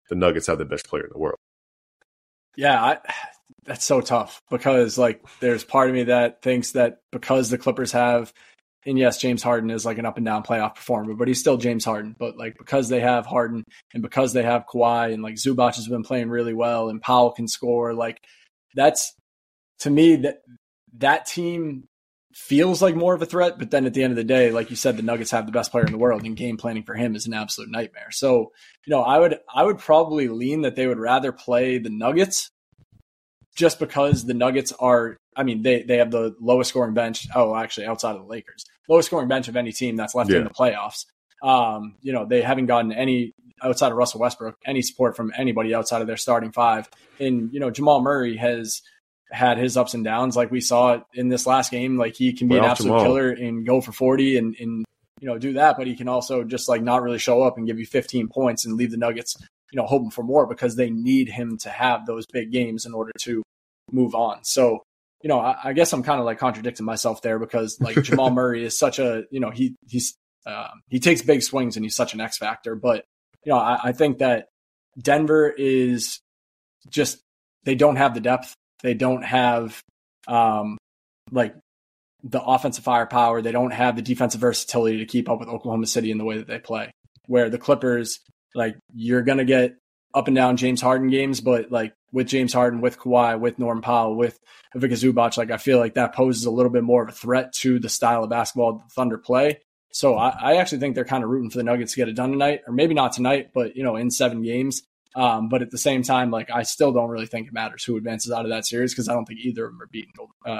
the Nuggets have the best player in the world. Yeah, that's so tough because like there's part of me that thinks that because the Clippers have, and yes, James Harden is like an up and down playoff performer, but he's still James Harden. But like because they have Harden and because they have Kawhi and like Zubac has been playing really well and Powell can score, like that's to me that team feels like more of a threat. But then at the end of the day, like you said, the Nuggets have the best player in the world and game planning for him is an absolute nightmare. So, I would probably lean that they would rather play the Nuggets just because the Nuggets are, they have the lowest scoring bench. Oh, actually outside of the Lakers, lowest scoring bench of any team that's left in the playoffs. They haven't gotten any outside of Russell Westbrook, any support from anybody outside of their starting five. And, Jamal Murray has had his ups and downs. Like we saw in this last game, like he can be an absolute killer and go for 40 and do that, but he can also just like not really show up and give you 15 points and leave the Nuggets, hoping for more because they need him to have those big games in order to move on. So, I guess I'm kind of like contradicting myself there because like Jamal Murray is such a, he takes big swings and he's such an X factor, but I think that Denver is just, they don't have the depth. They don't have like the offensive firepower. They don't have the defensive versatility to keep up with Oklahoma City in the way that they play. Where the Clippers, like you're going to get up and down James Harden games, but like with James Harden, with Kawhi, with Norman Powell, with Ivica Zubac, like I feel like that poses a little bit more of a threat to the style of basketball the Thunder play. So I actually think they're kind of rooting for the Nuggets to get it done tonight, or maybe not tonight, but in 7 games. But at the same time, like I still don't really think it matters who advances out of that series because I don't think either of them are beating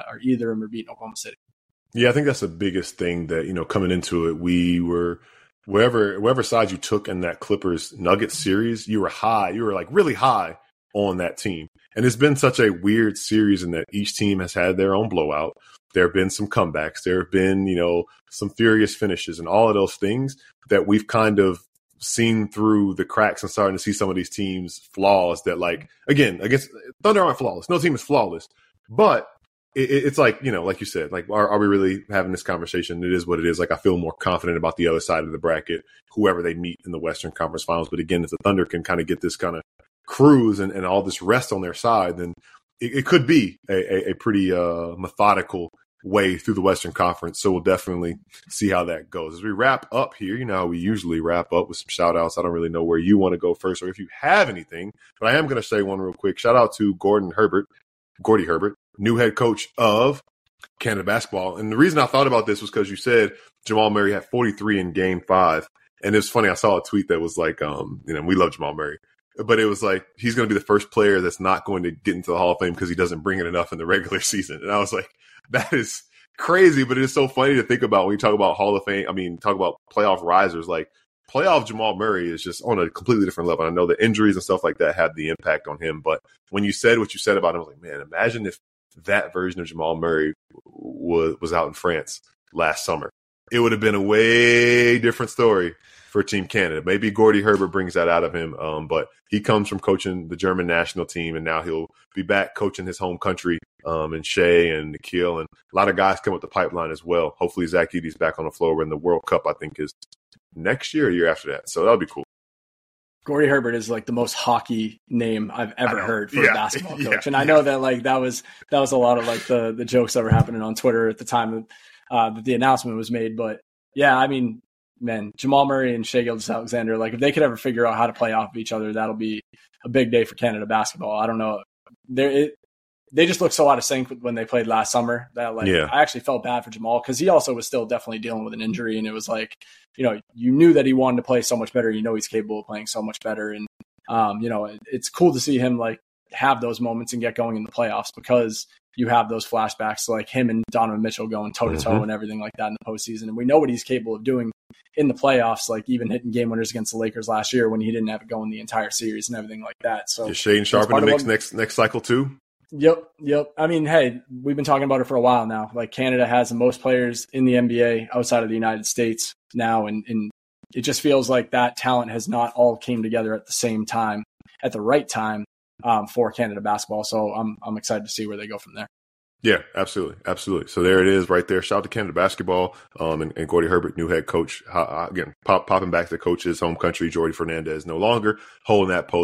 Oklahoma City. Yeah, I think that's the biggest thing that coming into it, we were wherever side you took in that Clippers Nuggets series, you were like really high on that team, and it's been such a weird series in that each team has had their own blowout. There have been some comebacks, there have been some furious finishes, and all of those things that we've kind of seen through the cracks and starting to see some of these teams' flaws that, like, again, against Thunder aren't flawless. No team is flawless. But it's like, like you said, like, are we really having this conversation? It is what it is. Like, I feel more confident about the other side of the bracket, whoever they meet in the Western Conference Finals. But again, if the Thunder can kind of get this kind of cruise and all this rest on their side, then it could be a pretty methodical way through the Western Conference. So we'll definitely see how that goes. As we wrap up here, how we usually wrap up with some shout outs. I don't really know where you want to go first or if you have anything, but I am going to say one real quick. Shout out to Gordy Herbert, new head coach of Canada basketball. And the reason I thought about this was because you said Jamal Murray had 43 in game 5. And it's funny. I saw a tweet that was like, we love Jamal Murray, but it was like, he's going to be the first player that's not going to get into the Hall of Fame because he doesn't bring it enough in the regular season. And I was like, that is crazy, but it's so funny to think about when you talk about Hall of Fame. Talk about playoff risers. Like, playoff Jamal Murray is just on a completely different level. I know the injuries and stuff like that had the impact on him, but when you said what you said about him, I was like, man, imagine if that version of Jamal Murray was out in France last summer. It would have been a way different story for Team Canada. Maybe Gordy Herbert brings that out of him, but he comes from coaching the German national team, and now he'll be back coaching his home country, and Shea and Nikhil, and a lot of guys come with the pipeline as well. Hopefully Zach Edey's back on the floor when the World Cup, I think, is next year or year after that. So that'll be cool. Gordy Herbert is like the most hockey name I've ever heard for a basketball coach. And I know that like that was a lot of like the jokes that were happening on Twitter at the time that the announcement was made. But yeah, man, Jamal Murray and Shai Gilgeous-Alexander, like if they could ever figure out how to play off of each other, that'll be a big day for Canada basketball. I don't know. They just look so out of sync when they played last summer that I actually felt bad for Jamal because he also was still definitely dealing with an injury. And it was like, you knew that he wanted to play so much better. He's capable of playing so much better. And, it's cool to see him like have those moments and get going in the playoffs because you have those flashbacks like him and Donovan Mitchell going toe to toe and everything like that in the postseason. And we know what he's capable of doing in the playoffs, like even hitting game winners against the Lakers last year when he didn't have it going the entire series and everything like that. So is Shaedon Sharpe in the mix next cycle too? Yep. Hey, we've been talking about it for a while now. Like Canada has the most players in the NBA outside of the United States now. And it just feels like that talent has not all came together at the same time, at the right time for Canada basketball. So I'm excited to see where they go from there. Yeah, absolutely. So there it is right there. Shout out to Canada basketball and Gordy Herbert, new head coach. Again, popping back to coach's home country. Jordi Fernandez no longer holding that post.